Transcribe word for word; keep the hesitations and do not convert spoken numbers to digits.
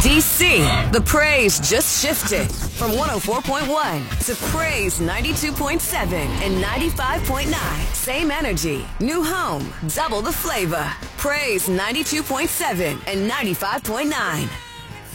D C, the praise just shifted from one oh four point one to praise ninety-two point seven and ninety-five point nine. Same energy, new home, double the flavor. Praise ninety-two point seven and ninety-five point nine.